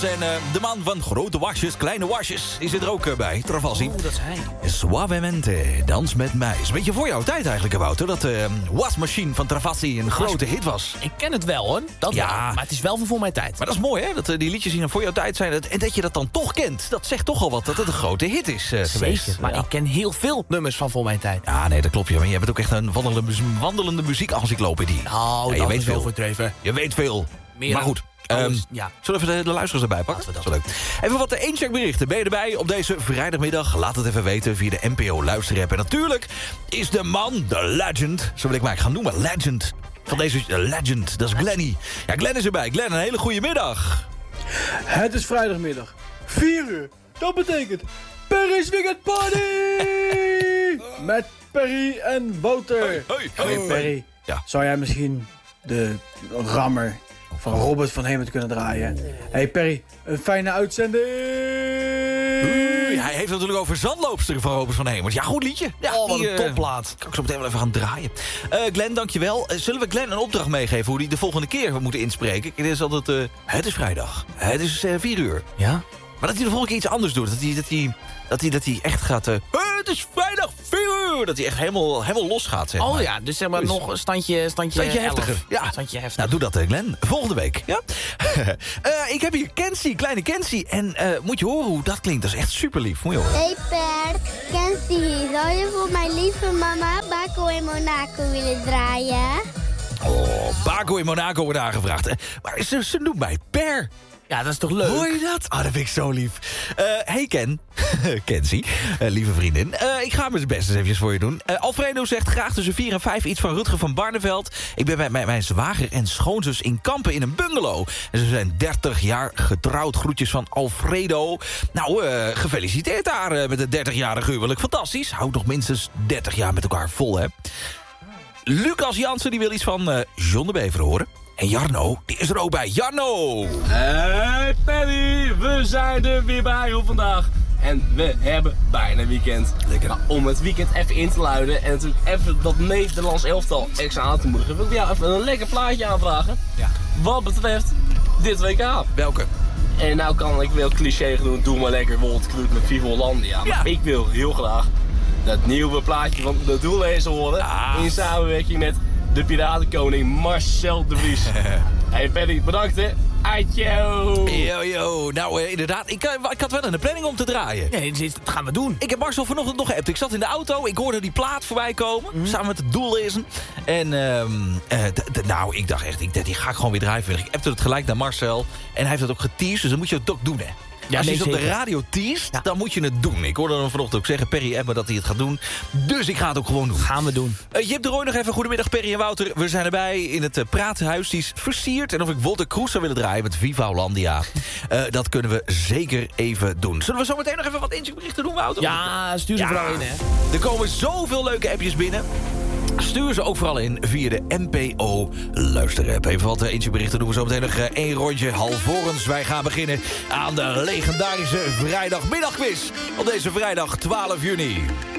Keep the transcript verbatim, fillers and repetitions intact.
En uh, de man van grote wasjes, kleine wasjes, die zit er ook uh, bij. Travassi. Oh, dat is hij. Suavemente, dans met mij. Is een beetje voor jouw tijd eigenlijk, Wouter. Dat de uh, wasmachine van Travassi een grote hit was. Ik ken het wel, hoor. Dat Ja. wel. Maar het is wel van voor mijn tijd. Maar dat is mooi, hè? Dat uh, die liedjes die dan voor jouw tijd zijn. En dat je dat dan toch kent. Dat zegt toch al wat dat het een grote hit is uh, geweest. Zeker. Maar ja. ik ken heel veel nummers van voor mijn tijd. Ja, nee, dat klopt. Ja. Maar je bent ook echt een wandelende, wandelende muziek-encyclopedie. Nou, ja, je dat weet is wel veel. overdreven. Je weet veel. Meer maar dan goed. alles, Um, ja. Zullen we even de, de luisteraars erbij pakken? Laten we Dat is wel leuk. Even wat de één check berichten. Ben je erbij op deze vrijdagmiddag? Laat het even weten via de N P O luisterapp. En natuurlijk is de man, de legend, zo wil ik maar gaan noemen, legend. Van deze legend, dat is Glenny. Ja, Glenn is erbij. Glenn, een hele goede middag. Het is vrijdagmiddag. vier uur. Dat betekent Perry's Weekend Party! Met Perry en Wouter. Hoi, hoi, hoi. Hey Perry, Ja. zou jij misschien de rammer van Robert van Hemert kunnen draaien? Hey Perry, een fijne uitzending! Oei, hij heeft het natuurlijk over Zandloopster van Robert van Hemert. Ja, goed liedje. Ja, Oh, wat die, een uh, topplaat. Kan ik zo meteen wel even gaan draaien. Uh, Glenn, dankjewel. Uh, zullen we Glenn een opdracht meegeven hoe hij de volgende keer moet inspreken? Het is altijd, uh, het is vrijdag. Het is uh, vier uur. Ja? Maar dat hij de volgende keer iets anders doet. Dat hij, dat hij, dat hij, dat hij echt gaat... Uh, het is vrijdag, vier uur. Dat hij echt helemaal, helemaal los gaat, zeg maar. Oh ja, dus zeg maar Dus- nog een standje, standje, Standje elf. heftiger. Ja. Standje heftiger. Nou, doe dat, uh, Glenn. Volgende week. Ja? uh, ik heb hier Kenzie, kleine Kenzie. En uh, moet je horen hoe dat klinkt. Dat is echt super lief. Moet je horen. Hey Per, Kenzie hier. Zou je voor mijn lieve mama Baco in Monaco willen draaien? Oh, Baco in Monaco wordt aangevraagd. Uh, maar ze, ze noemt mij Per. Ja, dat is toch leuk? Hoor je dat? Ah, dat vind ik zo lief. Uh, hey Ken. Kenzie, uh, lieve vriendin. Uh, ik ga mijn best eens eventjes voor je doen. Uh, Alfredo zegt graag tussen vier en vijf iets van Rutger van Barneveld. Ik ben bij mijn, mijn zwager en schoonzus in Kampen in een bungalow. En ze zijn dertig jaar getrouwd. Groetjes van Alfredo. Nou, uh, gefeliciteerd daar uh, met het dertigjarig huwelijk. Fantastisch. Houd nog minstens dertig jaar met elkaar vol, hè. Lucas Jansen die wil iets van uh, John de Bever horen. En Jarno, die is er ook bij. Jarno! Hey Perry, we zijn er weer bij jou vandaag. En we hebben bijna weekend. Lekker. Maar om het weekend even in te luiden en natuurlijk even dat Nederlands elftal extra aan te moedigen, wil ik jou even een lekker plaatje aanvragen. Ja. Wat betreft dit W K. Welke? En nou kan ik wel cliché doen, doe maar lekker World Club met Viva Hollandia. Maar Ja. ik wil heel graag dat nieuwe plaatje van de Doellezer horen. Ah. In samenwerking met de piratenkoning Marcel de Vries. Hey Perry, bedankt hè. Uitjo! Yo, yo. Nou, uh, inderdaad. Ik, uh, ik had wel een planning om te draaien. Nee, dat gaan we doen. Ik heb Marcel vanochtend nog geappt. Ik zat in de auto. Ik hoorde die plaat voorbij komen. Mm. Samen met het doellezen. En um, uh, d- d- nou, ik dacht echt, ik, die ga ik gewoon weer draaien. Ik appte het gelijk naar Marcel. En hij heeft het ook geteased. Dus dan moet je het ook doen, hè. Ja, Als je nee, het op de zeker. radio teast, Ja. dan moet je het doen. Ik hoorde hem vanochtend ook zeggen, Perry app me dat hij het gaat doen. Dus ik ga het ook gewoon doen. Gaan we doen. Uh, Jip de Rooij nog even. Goedemiddag Perry en Wouter. We zijn erbij in het uh, Praathuis. Die is versierd. En of ik Wolter Kroes zou willen draaien met Viva Hollandia. Uh, dat kunnen we zeker even doen. Zullen we zo meteen nog even wat inzichtberichten doen, Wouter? Ja, stuur ze Ja. vooral in, hè. Er komen zoveel leuke appjes binnen. Stuur ze ook vooral in via de N P O luisterapp. Even wat inzichtberichten doen we zo meteen nog uh, één rondje alvorens. Wij gaan beginnen aan de legendarische vrijdagmiddagquiz. Op deze vrijdag twaalf juni.